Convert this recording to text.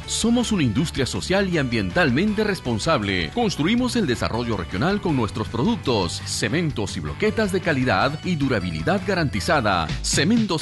Somos una industria social y ambientalmente responsable. Construimos el desarrollo regional con nuestros productos, cementos y bloquetas de calidad y durabilidad garantizada. Cementos